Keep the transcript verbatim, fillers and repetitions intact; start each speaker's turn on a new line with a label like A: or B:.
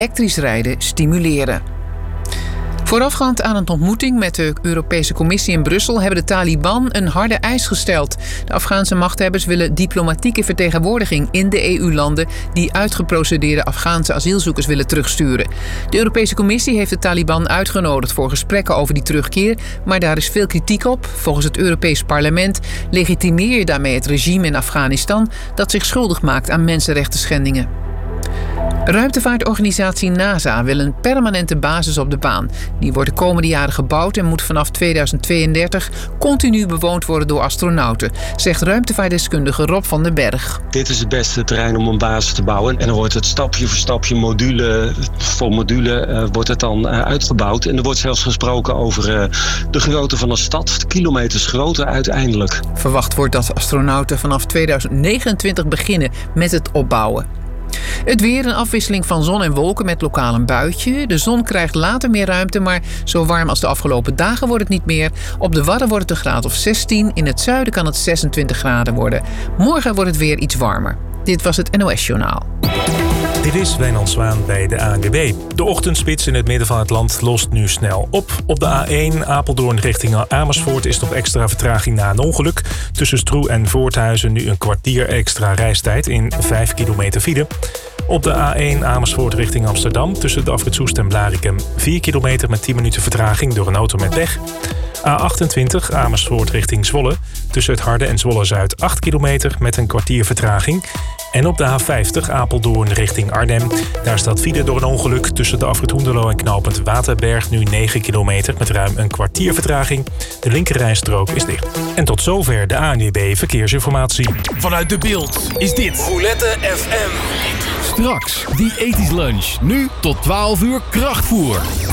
A: elektrisch rijden stimuleren. Voorafgaand aan een ontmoeting met de Europese Commissie in Brussel hebben de Taliban een harde eis gesteld. De Afghaanse machthebbers willen diplomatieke vertegenwoordiging in de E U-landen die uitgeprocedeerde Afghaanse asielzoekers willen terugsturen. De Europese Commissie heeft de Taliban uitgenodigd voor gesprekken over die terugkeer, maar daar is veel kritiek op. Volgens het Europees Parlement legitimeer je daarmee het regime in Afghanistan dat zich schuldig maakt aan mensenrechtenschendingen. Ruimtevaartorganisatie NASA wil een permanente basis op de baan. Die wordt de komende jaren gebouwd en moet vanaf tweeduizend tweeëndertig continu bewoond worden door astronauten, zegt ruimtevaartdeskundige Rob van den Berg.
B: Dit is het beste terrein om een basis te bouwen. En dan wordt het stapje voor stapje, module voor module, uh, wordt het dan uh, uitgebouwd. En er wordt zelfs gesproken over uh, de grootte van een stad, kilometers groter uiteindelijk.
A: Verwacht wordt dat astronauten vanaf tweeduizend negenentwintig beginnen met het opbouwen. Het weer, een afwisseling van zon en wolken met lokaal een buitje. De zon krijgt later meer ruimte, maar zo warm als de afgelopen dagen wordt het niet meer. Op de Wadden wordt het een graad of zestien. In het zuiden kan het zesentwintig graden worden. Morgen wordt het weer iets warmer. Dit was het N O S-journaal.
C: Dit is Wijnand Zwaan bij de A N W B. De ochtendspits in het midden van het land lost nu snel op. Op de A één Apeldoorn richting Amersfoort is nog extra vertraging na een ongeluk. Tussen Stroe en Voorthuizen nu een kwartier extra reistijd in vijf kilometer file. Op de A één Amersfoort richting Amsterdam tussen de afrit Soest en Blarikum vier kilometer met tien minuten vertraging door een auto met pech. A achtentwintig Amersfoort richting Zwolle tussen het Harde en Zwolle-Zuid acht kilometer met een kwartier vertraging. En op de A vijftig Apeldoorn richting Arnhem. Daar staat file door een ongeluk tussen de afrit Hoenderloo en knooppunt Waterberg nu negen kilometer met ruim een kwartier vertraging. De linkerrijstrook is dicht. En tot zover de A N W B Verkeersinformatie.
D: Vanuit De Bilt is dit Roulette F M. Straks die ethisch lunch. Nu tot twaalf uur krachtvoer.